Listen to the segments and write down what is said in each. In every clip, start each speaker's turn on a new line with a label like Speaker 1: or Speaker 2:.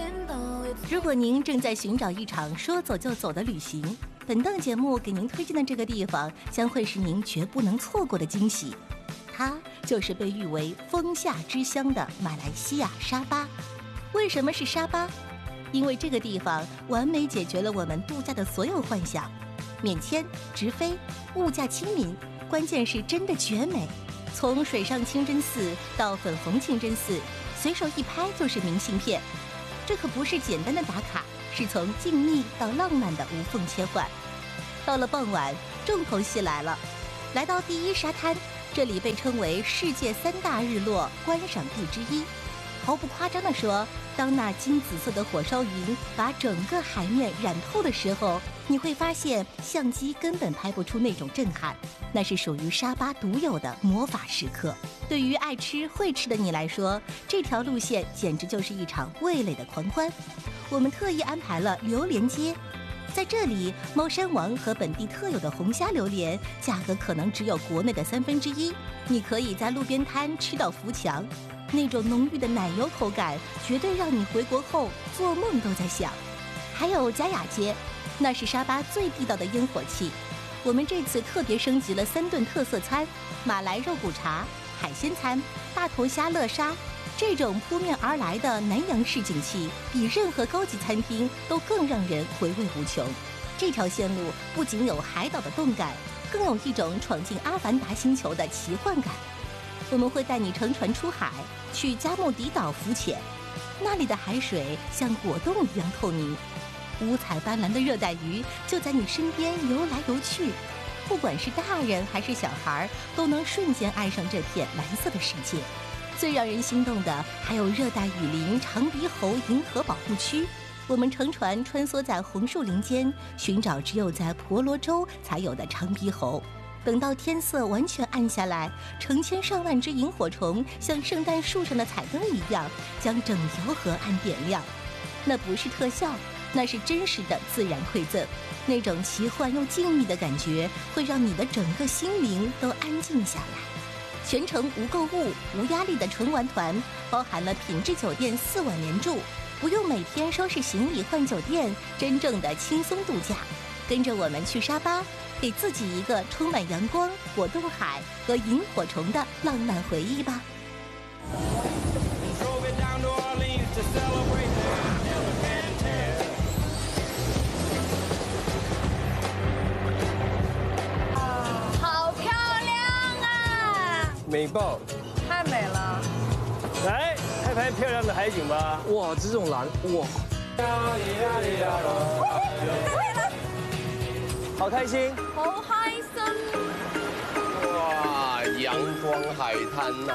Speaker 1: 如果您正在寻找一场说走就走的旅行，本档节目给您推荐的这个地方将会是您绝不能错过的惊喜。它就是被誉为风夏之乡的马来西亚沙巴。为什么是沙巴？因为这个地方完美解决了我们度假的所有幻想，免签、直飞，物价亲民，关键是真的绝美。从水上清真寺到粉红清真寺，随手一拍就是明信片。这可不是简单的打卡，是从静谧到浪漫的无缝切换。到了傍晚，重头戏来了。来到第一沙滩，这里被称为世界3大日落观赏地之一。毫不夸张地说，当那金紫色的火烧云把整个海面染透的时候，你会发现相机根本拍不出那种震撼，那是属于沙巴独有的魔法时刻。对于爱吃会吃的你来说，这条路线简直就是一场味蕾的狂欢。我们特意安排了榴莲街，在这里，猫山王和本地特有的红虾榴莲价格可能只有国内的1/3，你可以在路边摊吃到扶墙，那种浓郁的奶油口感，绝对让你回国后做梦都在想。还有佳雅街，那是沙巴最地道的烟火气。我们这次特别升级了3顿特色餐：马来肉骨茶、海鲜餐、大头虾乐沙。这种扑面而来的南洋式景气，比任何高级餐厅都更让人回味无穷。这条线路不仅有海岛的动感，更有一种闯进阿凡达星球的奇幻感。我们会带你乘船出海，去加木迪岛浮潜，那里的海水像果冻一样透明，五彩斑斓的热带鱼就在你身边游来游去。不管是大人还是小孩，都能瞬间爱上这片蓝色的世界。最让人心动的还有热带雨林长鼻猴银河保护区，我们乘船穿梭在红树林间，寻找只有在婆罗洲才有的长鼻猴。等到天色完全暗下来，成千上万只萤火虫像圣诞树上的彩灯一样，将整条河岸点亮。那不是特效，那是真实的自然馈赠。那种奇幻又静谧的感觉，会让你的整个心灵都安静下来。全程无购物、无压力的纯玩团，包含了品质酒店4晚连住，不用每天收拾行李换酒店，真正的轻松度假。跟着我们去沙巴，给自己一个充满阳光、果冻海和萤火虫的浪漫回忆吧。
Speaker 2: 美爆，
Speaker 3: 太美了！
Speaker 2: 来拍拍漂亮的海景吧。哇，这种蓝，哇，好开心，
Speaker 3: 好開心！
Speaker 4: 哇，陽光海灘呐！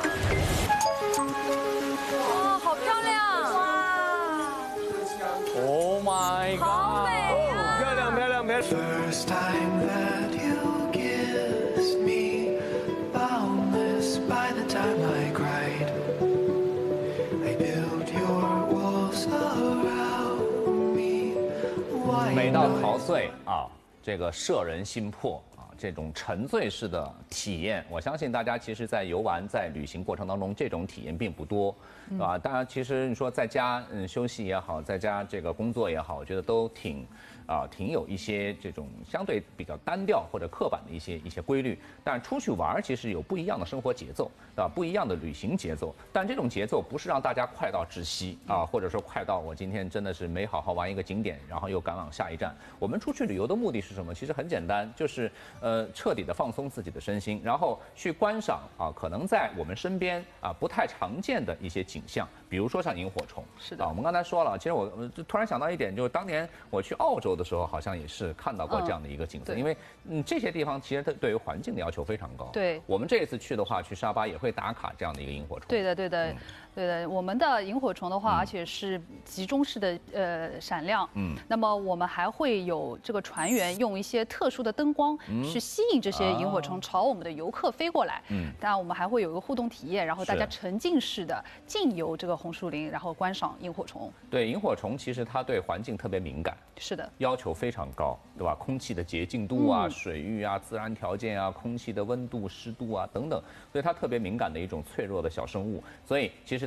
Speaker 3: 哇，好漂亮！哇
Speaker 2: ，Oh my god，
Speaker 3: 好美啊！
Speaker 2: 漂亮漂亮漂亮。
Speaker 5: First time that you kissed me, boundless by the time I cried. I built your walls around me.
Speaker 6: 美到陶醉啊，这个摄人心魄啊，这种沉醉式的体验，我相信大家其实，在游玩、在旅行过程当中，这种体验并不多，啊，当然，其实你说在家休息也好，在家这个工作也好，我觉得都挺有一些这种相对比较单调或者刻板的一些规律。但是出去玩其实有不一样的生活节奏，对吧？不一样的旅行节奏。但这种节奏不是让大家快到窒息啊，或者说快到我今天真的是没好好玩一个景点，然后又赶往下一站。我们出去旅游的目的是什么？其实很简单，就是彻底的放松自己的身心，然后去观赏啊可能在我们身边啊不太常见的一些景象，比如说像萤火虫。
Speaker 3: 是的，
Speaker 6: 我们刚才说了，其实我就突然想到一点，就是当年我去澳洲的时候，好像也是看到过这样的一个景色，因为这些地方其实它对于环境的要求非常高。
Speaker 3: 对，
Speaker 6: 我们这一次去的话，去沙巴也会打卡这样的一个萤火虫。
Speaker 3: 对的，对的。对的，我们的萤火虫的话，而且是集中式的闪亮。那么我们还会有这个船员用一些特殊的灯光去吸引这些萤火虫朝我们的游客飞过来。当然我们还会有一个互动体验，然后大家沉浸式的进游这个红树林，然后观赏萤火虫。
Speaker 6: 对，萤火虫其实它对环境特别敏感。
Speaker 3: 是的，
Speaker 6: 要求非常高，对吧？空气的洁净度啊、水域啊、自然条件啊、空气的温度、湿度啊等等，所以它特别敏感的一种脆弱的小生物。所以其实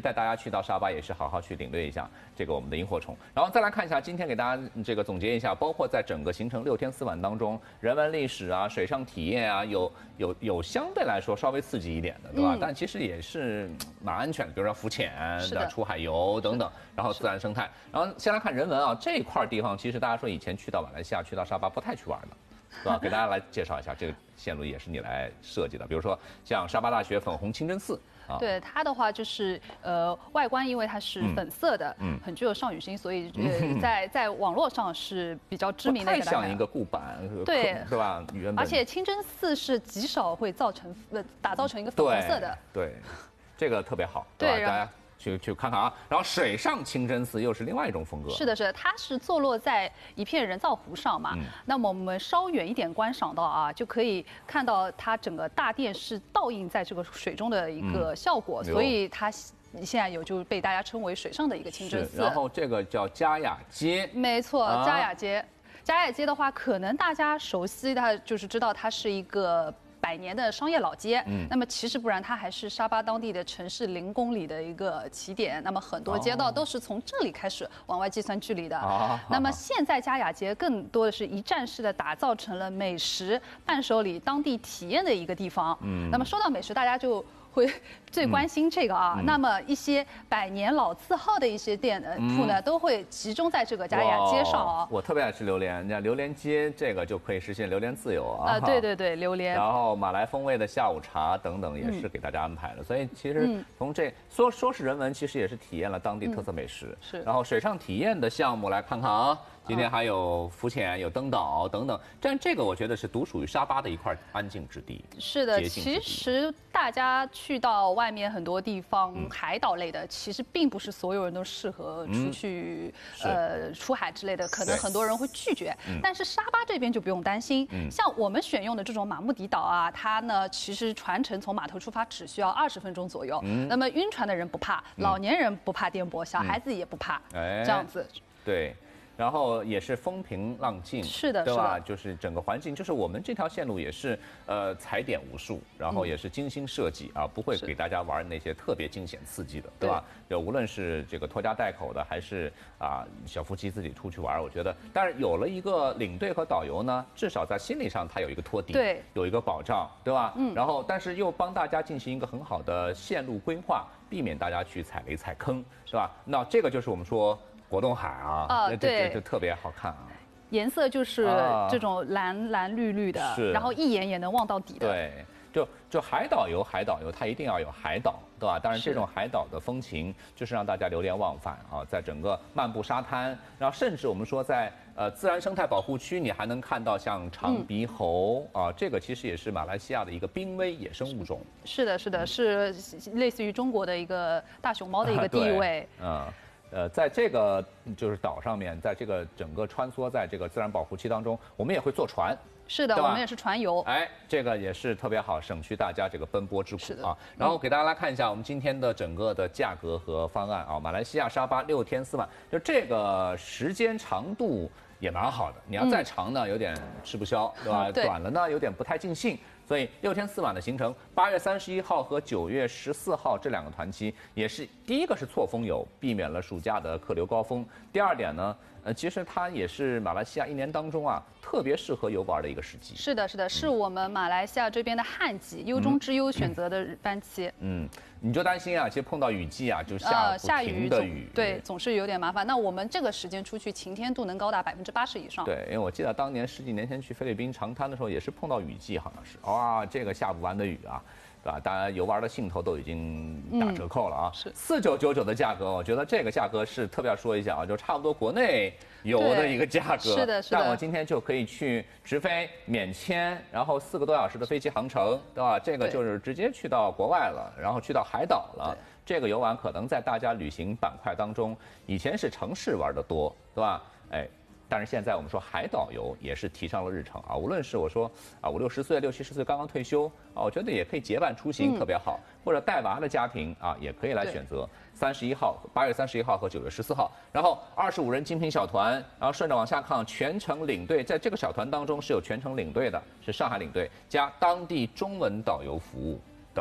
Speaker 6: 带大家去到沙巴，也是好好去领略一下这个我们的萤火虫。然后再来看一下，今天给大家这个总结一下，包括在整个行程6天4晚当中，人文历史啊、水上体验啊，有相对来说稍微刺激一点的，对吧？但其实也是蛮安全的，比如说浮潜、出海游等等，然后自然生态。然后先来看人文啊，这块地方其实大家说以前去到马来西亚、去到沙巴不太去玩的。对吧？给大家来介绍一下，这个线路也是你来设计的。比如说像沙巴大学粉红清真寺啊，
Speaker 3: 对它的话就是外观因为它是粉色的，很具有少女心，所以在网络上是比较知名的。
Speaker 6: 太像一个固板，
Speaker 3: 对，
Speaker 6: 是吧？
Speaker 3: 而且清真寺是极少会打造成一个粉红色的，
Speaker 6: 对，这个特别好，对吧？大家。去看看啊，然后水上清真寺又是另外一种风格。
Speaker 3: 是的，是的，它是坐落在一片人造湖上嘛。那么我们稍远一点观赏到啊，就可以看到它整个大殿是倒映在这个水中的一个效果，所以它现在就被大家称为水上的一个清真寺。
Speaker 6: 然后这个叫嘉雅街。
Speaker 3: 没错，嘉雅街。嘉雅街的话，可能大家熟悉的就是知道它是一个100年的商业老街，那么其实不然，它还是沙巴当地的城市0公里的一个起点。那么很多街道都是从这里开始往外计算距离的。那么现在嘉雅街更多的是一站式的打造成了美食、伴手礼、当地体验的一个地方。那么说到美食，大家就会最关心这个啊。那么一些100年老字号的一些店铺呢，都会集中在这个嘉雅街上啊。
Speaker 6: 我特别爱吃榴莲，人家榴莲街这个就可以实现榴莲自由啊。
Speaker 3: 对对对，榴莲。
Speaker 6: 然后马来风味的下午茶等等也是给大家安排的，所以其实从这说是人文，其实也是体验了当地特色美食。
Speaker 3: 是。
Speaker 6: 然后水上体验的项目来看看啊。今天还有浮潜、有登岛等等，但这个我觉得是独属于沙巴的一块安静之地。
Speaker 3: 是的，其实大家去到外面很多地方，海岛类的，其实并不是所有人都适合出去出海之类的，可能很多人会拒绝。但是沙巴这边就不用担心，像我们选用的这种马木迪岛啊，它呢其实船程从码头出发只需要20分钟左右。那么晕船的人不怕，老年人不怕颠簸，小孩子也不怕，这样子。
Speaker 6: 对。然后也是风平浪静，
Speaker 3: 是的，
Speaker 6: 对吧？就是整个环境，就是我们这条线路也是踩点无数，然后也是精心设计啊，不会给大家玩那些特别惊险刺激的，对吧？就无论是这个拖家带口的，还是小夫妻自己出去玩，我觉得，但是有了一个领队和导游呢，至少在心理上他有一个托底，
Speaker 3: 对，
Speaker 6: 有一个保障，对吧？然后但是又帮大家进行一个很好的线路规划，避免大家去踩雷踩坑，是吧？那这个就是我们说。果冻海啊，
Speaker 3: 对，
Speaker 6: 就特别好看啊，
Speaker 3: 颜色就是这种蓝蓝绿绿的，然后一眼也能望到底的。
Speaker 6: 对，就海岛游，它一定要有海岛，对吧？当然，这种海岛的风情就是让大家流连忘返啊，在整个漫步沙滩，然后甚至我们说在自然生态保护区，你还能看到像长鼻猴啊，这个其实也是马来西亚的一个濒危野生物种。
Speaker 3: 是的，是类似于中国的一个大熊猫的一个地位。
Speaker 6: 在这个就是岛上面，在这个整个穿梭在这个自然保护区当中，我们也会坐船。
Speaker 3: 是的，我们也是船游。
Speaker 6: 这个也是特别好，省去大家这个奔波之苦啊。然后给大家来看一下我们今天的整个的价格和方案啊。马来西亚沙巴6天4晚，就这个时间长度也蛮好的。你要再长呢，有点吃不消，对吧？短了呢，有点不太尽兴。所以6天4晚的行程，8月31号和9月14号这2个团期，也是第一个是错峰游，避免了暑假的客流高峰。第二点呢，其实它也是马来西亚1年当中特别适合游玩的一个时机。
Speaker 3: 是的，是我们马来西亚这边的旱季，优中之优选择的班期。
Speaker 6: 你就担心其实碰到雨季就下雨的雨，
Speaker 3: 对，总是有点麻烦。那我们这个时间出去，晴天度能高达80%以上。
Speaker 6: 对，因为我记得当年10几年前去菲律宾长滩的时候，也是碰到雨季，好像是这个下不完的雨对吧？当然游玩的兴头都已经打折扣了
Speaker 3: 是
Speaker 6: 4999的价格，我觉得这个价格是特别要说一下就差不多国内游的一个价格。
Speaker 3: 是的。
Speaker 6: 但我今天就可以去直飞免签，然后4个多小时的飞机航程，对吧？这个就是直接去到国外了，然后去到海岛了。这个游玩可能在大家旅行板块当中，以前是城市玩的多，对吧？但是现在我们说海岛游也是提上了日程无论是我说50、60岁、60、70岁刚刚退休我觉得也可以结伴出行，特别好，或者带娃的家庭也可以来选择8月31号和9月14号，然后25人精品小团，然后顺着往下看，全程领队，在这个小团当中是有全程领队的，是上海领队加当地中文导游服务等等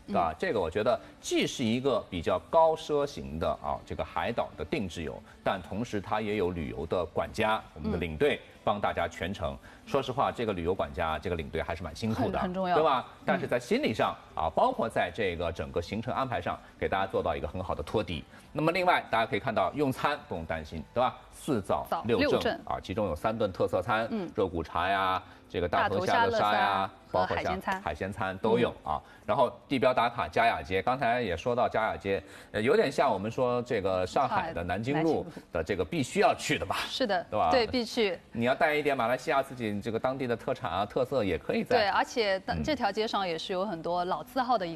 Speaker 6: 对吧？这个我觉得既是一个比较高奢型的这个海岛的定制游，但同时它也有旅游的管家，我们的领队帮大家全程。说实话，这个旅游管家、这个领队还是蛮辛苦的，
Speaker 3: 很重要，
Speaker 6: 对吧？但是在心理上包括在这个整个行程安排上，给大家做到一个很好的托底。那么另外，大家可以看到用餐不用担心，对吧？4早6正其中有3顿特色餐，肉骨茶呀，这个大头虾乐沙呀，包括像海鲜餐都有然后地标打卡嘉雅街，刚才也说到嘉雅街，有点像我们说这个上海的南京路的这个必须要去的吧？
Speaker 3: 是的，
Speaker 6: 对吧？
Speaker 3: 对，必去。
Speaker 6: 你要带一点马来西亚自己这个当地的特产特色也可以在。
Speaker 3: 对，而且这条街上也是有很多老字号的一